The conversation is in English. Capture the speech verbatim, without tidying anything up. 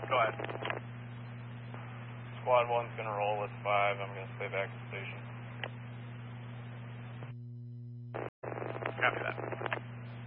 Go ahead. Squad one's going to roll with five. I'm going to stay back at the station. Copy that.